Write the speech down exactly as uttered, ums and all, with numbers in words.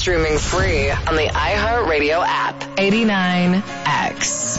Streaming free on the iHeartRadio app. eighty-nine X.